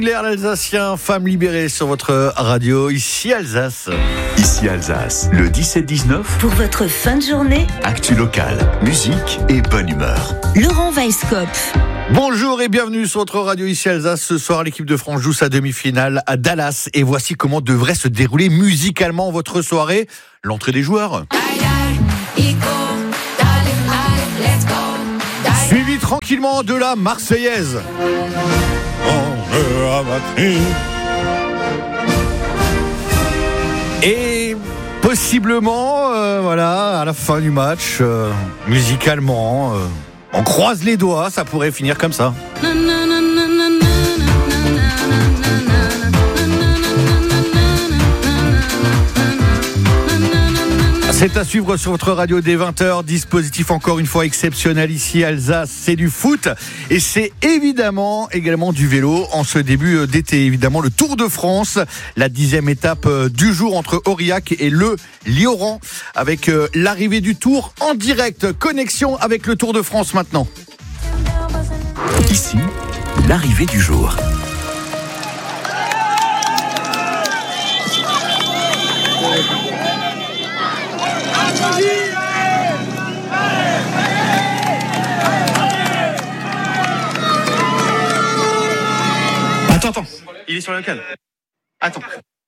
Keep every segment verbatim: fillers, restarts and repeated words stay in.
L'air alsacien, femme libérée sur votre radio, ici Alsace. Ici Alsace, le dix-sept dix-neuf. Pour votre fin de journée, actu locale, musique et bonne humeur. Laurent Weisskopf. Bonjour et bienvenue sur votre radio ici Alsace. Ce soir, l'équipe de France joue sa demi-finale à Dallas. Et voici comment devrait se dérouler musicalement votre soirée. L'entrée des joueurs. Suivi tranquillement de la Marseillaise. Et possiblement, euh, voilà, à la fin du match, euh, musicalement, euh, on croise les doigts, ça pourrait finir comme ça. C'est à suivre sur votre radio dès vingt heures. Dispositif encore une fois exceptionnel ici Alsace. C'est du foot et c'est évidemment également du vélo en ce début d'été. Évidemment le Tour de France, la dixième étape du jour entre Aurillac et le Lioran avec l'arrivée du Tour en direct. Connexion avec le Tour de France maintenant. Ici, l'arrivée du jour. Attends, attends, il est sur la cale. Attends.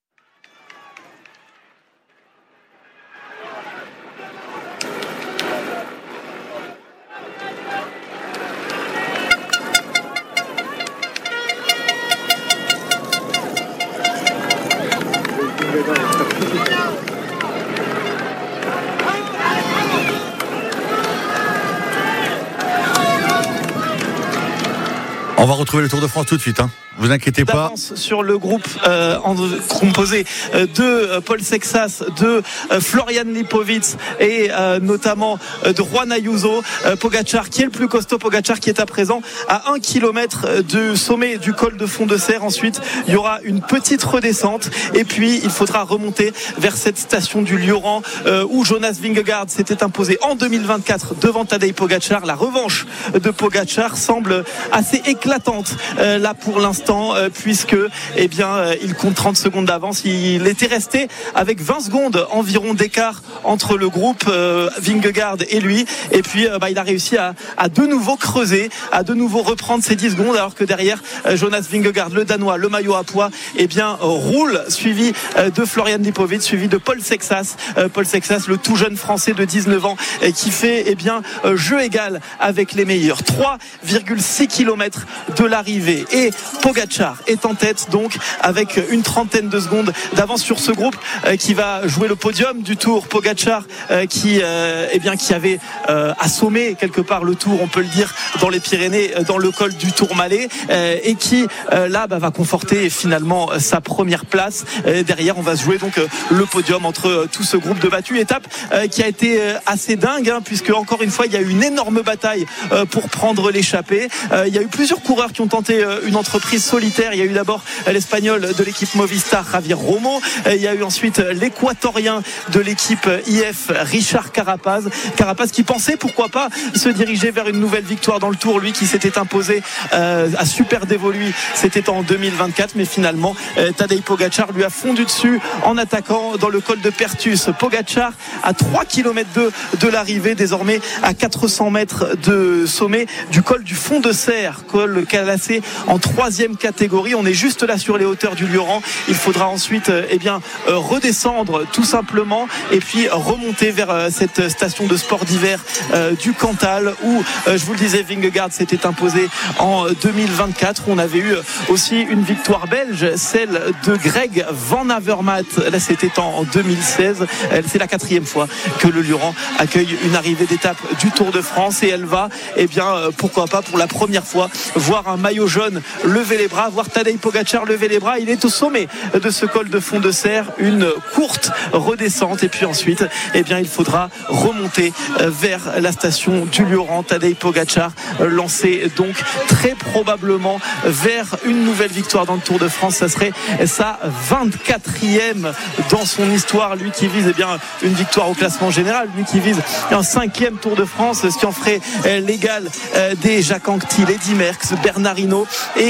On va retrouver le Tour de France tout de suite, hein. Vous inquiétez pas. Sur le groupe euh, en, composé euh, de euh, Paul Sexas, de euh, Florian Lipovitz et euh, notamment euh, de Juan Ayuso. euh, Pogačar qui est le plus costaud, Pogačar qui est à présent à un kilomètre du sommet du col de Fond de Serre. Ensuite il y aura une petite redescente et puis il faudra remonter vers cette station du Lioran euh, où Jonas Vingegaard s'était imposé en deux mille vingt-quatre devant Tadej Pogačar. La revanche de Pogačar semble assez éclatante euh, là pour l'instant, puisque eh bien, il compte trente secondes d'avance. Il était resté avec vingt secondes environ d'écart entre le groupe euh, Vingegaard et lui, et puis euh, bah, il a réussi à, à de nouveau creuser, à de nouveau reprendre ses dix secondes, alors que derrière euh, Jonas Vingegaard, le Danois, le maillot à pois, eh bien, euh, roule, suivi euh, de Florian Lipovitz, suivi de Paul Sexas, euh, Paul Sexas, le tout jeune français de dix-neuf ans, euh, qui fait eh bien, euh, jeu égal avec les meilleurs. trois virgule six kilomètres de l'arrivée, et Pogačar est en tête donc avec une trentaine de secondes d'avance sur ce groupe euh, qui va jouer le podium du Tour. Pogačar euh, qui, euh, eh bien, qui avait euh, assommé quelque part le Tour, on peut le dire, dans les Pyrénées, dans le col du Tourmalet, euh, et qui euh, là bah, va conforter finalement sa première place. Euh, derrière on va se jouer donc euh, le podium entre euh, tout ce groupe de battus. Étape euh, qui a été euh, assez dingue, hein, puisque encore une fois il y a eu une énorme bataille euh, pour prendre l'échappée. Euh, il y a eu plusieurs coureurs qui ont tenté euh, une entreprise solitaire. Il y a eu d'abord l'Espagnol de l'équipe Movistar, Javier Romo. Il y a eu ensuite l'Équatorien de l'équipe I F, Richard Carapaz. Carapaz qui pensait pourquoi pas se diriger vers une nouvelle victoire dans le Tour, lui qui s'était imposé euh, à Super Dévoluy, c'était en deux mille vingt-quatre, mais finalement euh, Tadej Pogačar lui a fondu dessus en attaquant dans le col de Pertus. Pogačar à trois kilomètres de, de l'arrivée, désormais à quatre cents mètres de sommet du col du Fond de Serre, col classé en troisième catégorie. On est juste là sur les hauteurs du Lioran. Il faudra ensuite eh bien, euh, redescendre tout simplement et puis remonter vers euh, cette station de sport d'hiver euh, du Cantal où, euh, je vous le disais, Vingegaard s'était imposé en deux mille vingt-quatre. On avait eu aussi une victoire belge, celle de Greg Van Avermaet. Là, c'était en deux mille seize. C'est la quatrième fois que le Lioran accueille une arrivée d'étape du Tour de France et elle va, eh bien, euh, pourquoi pas pour la première fois, voir un maillot jaune lever les bras, voir Tadej Pogačar lever les bras. Il est au sommet de ce col de Fond de Serre, une courte redescente et puis ensuite eh bien, il faudra remonter vers la station du Lioran. Tadej Pogačar lancé donc très probablement vers une nouvelle victoire dans le Tour de France. Ça serait sa vingt-quatrième dans son histoire, lui qui vise eh bien, une victoire au classement général, lui qui vise un cinquième Tour de France, ce qui en ferait l'égal des Jacques Anquetil, Eddy Merckx, Bernard Hinault et Mikel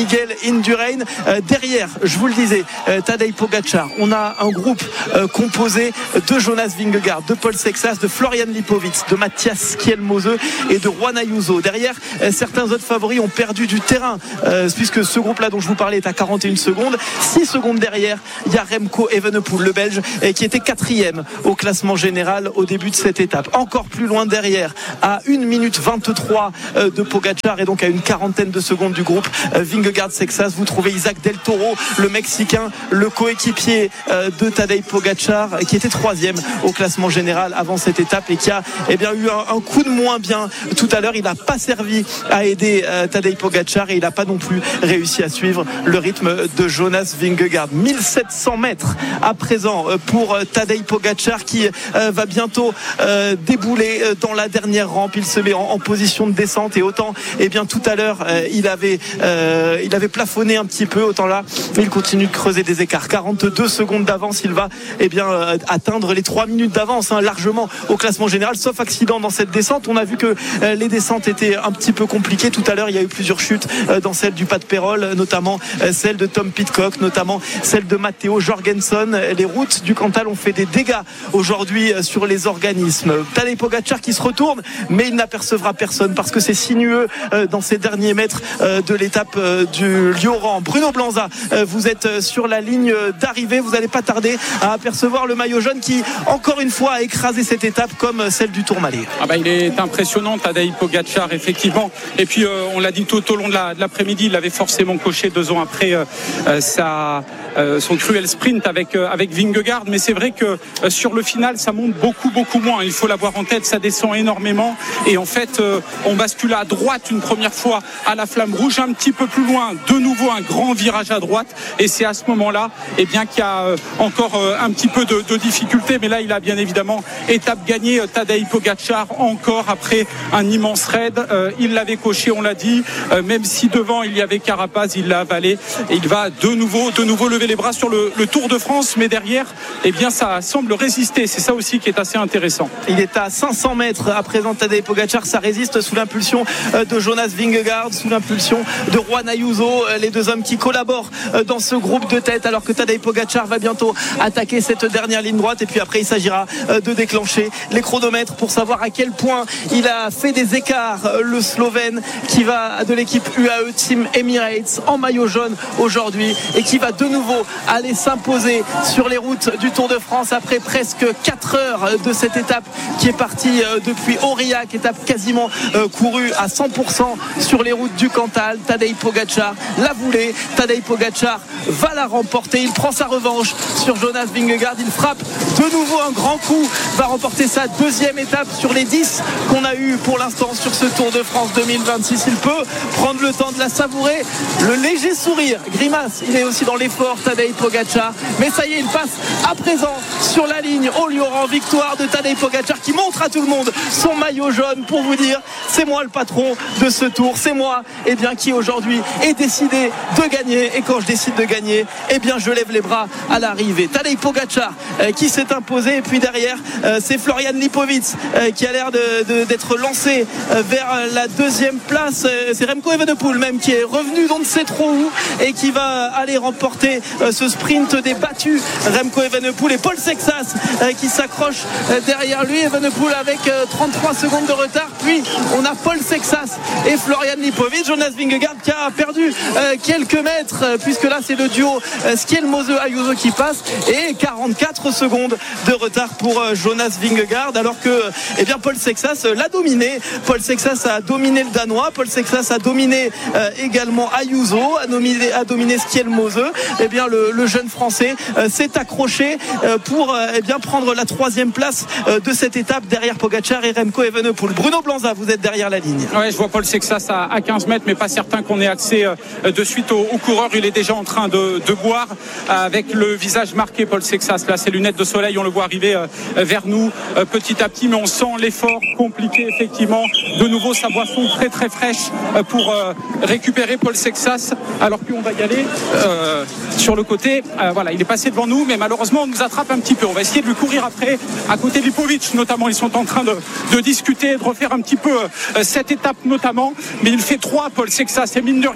Miguel Indurain. Euh, derrière, je vous le disais, euh, Tadej Pogačar. On a un groupe euh, composé de Jonas Vingegaard, de Paul Sexas, de Florian Lipowitz, de Matthias Kielmose et de Juan Ayuso. Derrière, euh, certains autres favoris ont perdu du terrain euh, puisque ce groupe-là dont je vous parlais est à quarante et une secondes. six secondes derrière, il y a Remco Evenepoel, le Belge, euh, qui était quatrième au classement général au début de cette étape. Encore plus loin derrière, à une minute vingt-trois euh, de Pogačar et donc à une quarantaine de secondes du groupe euh, Vingegaard-Sexas, vous trouvez Isaac Del Toro, le Mexicain, le coéquipier euh, de Tadej Pogačar, qui était troisième au classement général avant cette étape et qui a eh bien, eu un, un coup de moins bien tout à l'heure. Il n'a pas servi à aider euh, Tadej Pogačar et il n'a pas non plus réussi à suivre le rythme de Jonas Vingegaard. mille sept cents mètres à présent pour euh, Tadej Pogačar qui euh, va bientôt euh, débouler dans la dernière rampe. Il se met en, en position de descente et autant eh bien, tout à l'heure euh, il, avait, euh, il avait plafonné un petit peu, autant là il continue de creuser des écarts. quarante-deux secondes d'avance, il va eh bien, euh, atteindre les trois minutes d'avance hein, largement au classement général, sauf accident dans cette descente. On a vu que euh, les descentes étaient un petit peu compliquées tout à l'heure. Il y a eu plusieurs chutes euh, dans celle du Pas de Pérol, notamment euh, celle de Tom Pidcock, notamment celle de Matteo Jorgensen. Les routes du Cantal ont fait des dégâts aujourd'hui euh, sur les organismes. Tadej Pogačar qui se retourne, mais il n'apercevra personne parce que c'est sinueux euh, dans ces derniers mètres euh, de l'étape euh, du Lioran. Bruno Blanza, euh, vous êtes euh, sur la ligne d'arrivée, vous n'allez pas tarder à apercevoir le maillot jaune qui encore une fois a écrasé cette étape comme celle du Tourmalet. Ah bah, il est impressionnant Tadej Pogačar effectivement, et puis euh, on l'a dit tout au long de, la, de l'après-midi, il avait forcément coché deux ans après euh, euh, sa, euh, son cruel sprint avec, euh, avec Vingegaard, mais c'est vrai que euh, sur le final ça monte beaucoup beaucoup moins, il faut l'avoir en tête, ça descend énormément et en fait euh, on bascule à droite une première fois à la flamme rouge, un petit peu plus loin de nouveau un grand virage à droite et c'est à ce moment-là eh bien, qu'il y a euh, encore euh, un petit peu de, de difficulté, mais là il a bien évidemment étape gagnée. Tadej Pogačar encore après un immense raid, euh, il l'avait coché, on l'a dit, euh, même si devant il y avait Carapaz, il l'a avalé et il va de nouveau de nouveau lever les bras sur le, le Tour de France, mais derrière eh bien ça semble résister, c'est ça aussi qui est assez intéressant. Il est à cinq cents mètres à présent Tadej Pogačar, ça résiste sous l'impulsion de Jonas Vingegaard, sous l'impulsion de Juan Ayuso, les deux hommes qui collaborent dans ce groupe de tête, alors que Tadej Pogačar va bientôt attaquer cette dernière ligne droite et puis après il s'agira de déclencher les chronomètres pour savoir à quel point il a fait des écarts, le Slovène qui va de l'équipe U A E Team Emirates en maillot jaune aujourd'hui et qui va de nouveau aller s'imposer sur les routes du Tour de France après presque quatre heures de cette étape qui est partie depuis Aurillac, étape quasiment courue à cent pour cent sur les routes du Cantal. Tadej Pogačar l'a voulu, Tadej Pogačar va la remporter, il prend sa revanche sur Jonas Vingegaard, il frappe de nouveau un grand coup, va remporter sa deuxième étape sur les dix qu'on a eu pour l'instant sur ce Tour de France deux mille vingt-six. Il peut prendre le temps de la savourer, le léger sourire, grimace, il est aussi dans l'effort Tadej Pogačar, mais ça y est, il passe à présent sur la ligne au Lioran. Victoire de Tadej Pogačar qui montre à tout le monde son maillot jaune pour vous dire c'est moi le patron de ce Tour, c'est moi eh bien, qui aujourd'hui est décidé de gagner, et quand je décide de gagner eh bien je lève les bras à l'arrivée. Tadej Pogačar euh, qui s'est imposé, et puis derrière euh, c'est Florian Lipowitz euh, qui a l'air de, de, d'être lancé euh, vers la deuxième place. euh, c'est Remco Evenepoel même qui est revenu d'on ne sait trop où et qui va aller remporter euh, ce sprint des battus. Remco Evenepoel et Paul Sexas euh, qui s'accroche euh, derrière lui. Evenepoel avec euh, trente-trois secondes de retard, puis on a Paul Sexas et Florian Lipowitz. Jonas Vingegaard qui a perdu euh, quelques mètres euh, puisque là c'est le duo euh, Kielmose-Ayuso qui passe, et quarante-quatre secondes de retard pour euh, Jonas Vingegaard, alors que eh bien, Paul Sexas euh, l'a dominé. Paul Sexas a dominé le Danois, Paul Sexas a dominé euh, également Ayuso, a dominé, a dominé Kielmose. Eh bien, le, le jeune français euh, s'est accroché euh, pour euh, eh bien, prendre la troisième place euh, de cette étape derrière Pogačar et Remco Evenepoel. Bruno Blanza, vous êtes derrière la ligne. Ouais, je vois Paul Sexas à, à quinze mètres, mais pas certain qu'on ait accès euh, de suite au, au coureur. Il est déjà en train de, de boire euh, avec le visage marqué. Paul Sexas, là, ses lunettes de soleil, on le voit arriver euh, vers nous euh, petit à petit, mais on sent l'effort compliqué effectivement. De nouveau sa boisson très très fraîche euh, pour euh, récupérer Paul Sexas, alors qu'on va y aller euh, sur le côté. Euh, voilà, il est passé devant nous, mais malheureusement on nous attrape un petit peu. On va essayer de lui courir après, à côté de Lipowitz notamment. Ils sont en train de, de discuter, de refaire un petit peu euh, cette étape notamment, mais il fait trois Paul Sexas, et mine de rien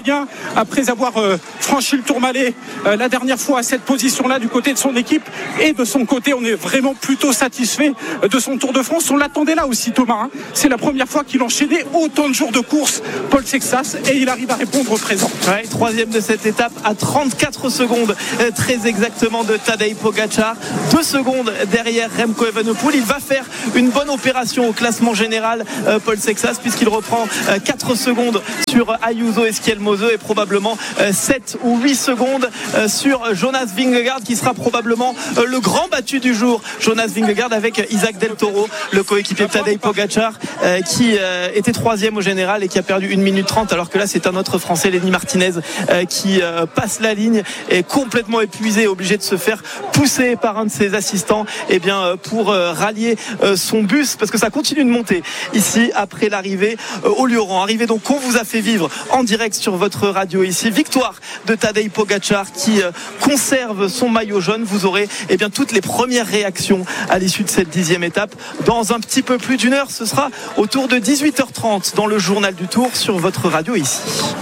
bien après avoir euh, franchi le Tourmalet euh, la dernière fois à cette position-là du côté de son équipe. Et de son côté, on est vraiment plutôt satisfait de son Tour de France. On l'attendait là aussi, Thomas. Hein. C'est la première fois qu'il enchaînait autant de jours de course, Paul Sexas, et il arrive à répondre au présent. Ouais, troisième de cette étape à trente-quatre secondes euh, très exactement de Tadej Pogačar, deux secondes derrière Remco Evenepoel. Il va faire une bonne opération au classement général, euh, Paul Sexas, puisqu'il reprend euh, quatre secondes sur Ayuso et Esquiel-Moseux et probablement euh, sept ou huit secondes euh, sur Jonas Vingegaard, qui sera probablement euh, le grand battu du jour. Jonas Vingegaard avec Isaac Del Toro, le coéquipier de Tadej Pogačar, euh, qui euh, était troisième au général et qui a perdu une minute trente, alors que là c'est un autre Français, Lenny Martinez, euh, qui euh, passe la ligne, est complètement épuisé, obligé de se faire pousser par un de ses assistants eh bien, euh, pour euh, rallier euh, son bus, parce que ça continue de monter ici après l'arrivée euh, au Lioran. Arrivée donc qu'on vous a fait vivre en direct sur votre radio ici. Victoire de Tadej Pogačar qui euh, conserve son maillot jaune. Vous aurez eh bien, toutes les premières réactions à l'issue de cette dixième étape dans un petit peu plus d'une heure. Ce sera autour de dix-huit heures trente dans le journal du Tour sur votre radio ici.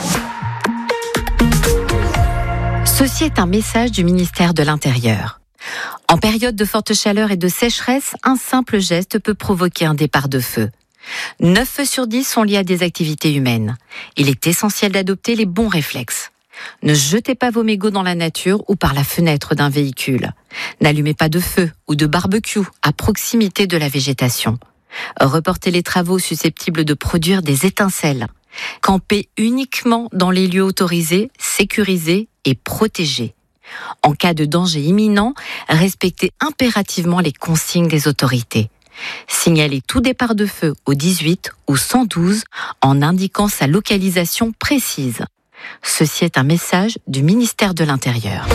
Ceci est un message du ministère de l'Intérieur. En période de forte chaleur et de sécheresse, un simple geste peut provoquer un départ de feu. neuf feux sur dix sont liés à des activités humaines. Il est essentiel d'adopter les bons réflexes. Ne jetez pas vos mégots dans la nature ou par la fenêtre d'un véhicule. N'allumez pas de feu ou de barbecue à proximité de la végétation. Reportez les travaux susceptibles de produire des étincelles. Campez uniquement dans les lieux autorisés, sécurisés et protégés. En cas de danger imminent, respectez impérativement les consignes des autorités. Signalez tout départ de feu au dix-huit ou cent douze en indiquant sa localisation précise. Ceci est un message du ministère de l'Intérieur.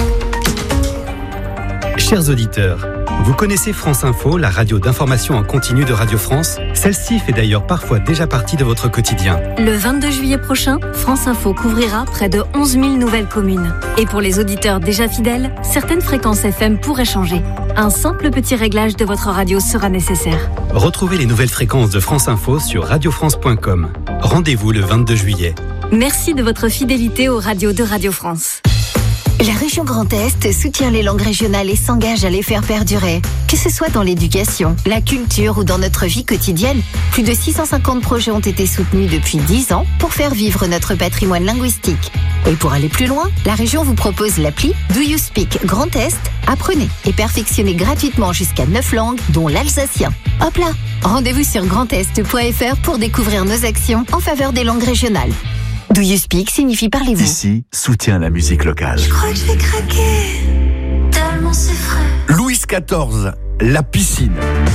Chers auditeurs, vous connaissez France Info, la radio d'information en continu de Radio France? Celle-ci fait d'ailleurs parfois déjà partie de votre quotidien. Le vingt-deux juillet prochain, France Info couvrira près de onze mille nouvelles communes. Et pour les auditeurs déjà fidèles, certaines fréquences F M pourraient changer. Un simple petit réglage de votre radio sera nécessaire. Retrouvez les nouvelles fréquences de France Info sur radio france point com. Rendez-vous le vingt-deux juillet. Merci de votre fidélité aux radios de Radio France. La région Grand Est soutient les langues régionales et s'engage à les faire perdurer. Que ce soit dans l'éducation, la culture ou dans notre vie quotidienne, plus de six cent cinquante projets ont été soutenus depuis dix ans pour faire vivre notre patrimoine linguistique. Et pour aller plus loin, la région vous propose l'appli Do You Speak Grand Est? Apprenez et perfectionnez gratuitement jusqu'à neuf langues, dont l'alsacien. Hop là! Rendez-vous sur grandest point f r pour découvrir nos actions en faveur des langues régionales. Do You Speak signifie parlez-vous. Ici, soutient la musique locale. Je crois que je vais craquer, tellement c'est frais. Louis quatorze, la piscine.